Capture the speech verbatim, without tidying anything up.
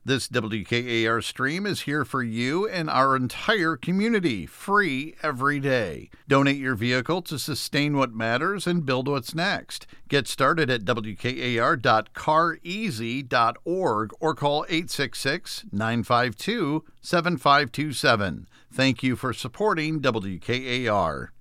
This W K A R stream is here for you and our entire community, free every day. Donate your vehicle to sustain what matters and build what's next. Get started at W K A R dot car easy dot org or call eight six six, nine five two, seven five two seven. Thank you for supporting W K A R.